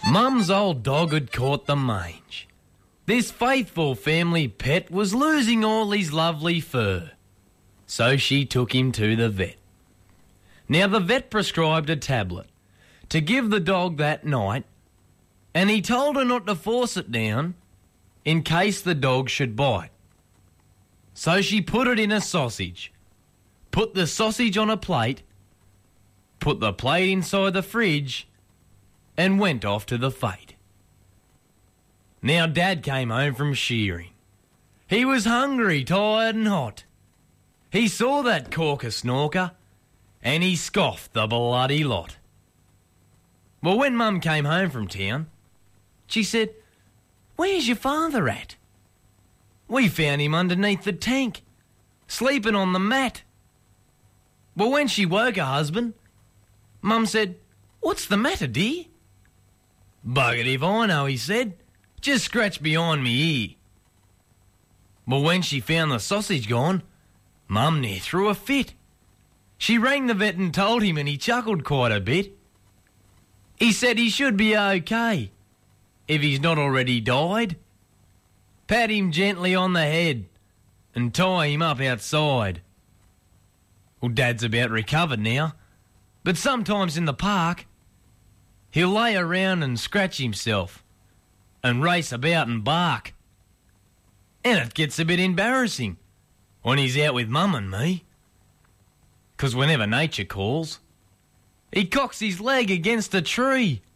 Mum's old dog had caught the mange. This faithful family pet was losing all his lovely fur. So she took him to the vet. Now the vet prescribed a tablet to give the dog that night, and he told her not to force it down in case the dog should bite. So she put it in a sausage, put the sausage on a plate, put the plate inside the fridge, and went off to the fete. Now Dad came home from shearing. He was hungry, tired and hot. He saw that corker-snorker and he scoffed the bloody lot. Well, when Mum came home from town, she said, "Where's your father at?" "We found him underneath the tank, sleeping on the mat." Well, when she woke her husband, Mum said, "What's the matter, dear?" "Buggered if I know," he said. "Just scratched behind me ear." Well, when she found the sausage gone, Mum near threw a fit. She rang the vet and told him, and he chuckled quite a bit. He said he should be okay, if he's not already died. Pat him gently on the head and tie him up outside. Well, Dad's about recovered now, but sometimes in the park, he'll lay around and scratch himself and race about and bark. And it gets a bit embarrassing when he's out with Mum and me. 'Cause whenever nature calls, he cocks his leg against a tree